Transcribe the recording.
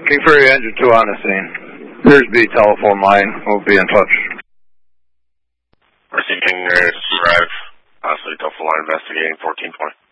King Fury Engine 2 on the scene. There's B telephone line. We'll be in touch. Mercy King, arrive. Possibly telephone line investigating 14 point.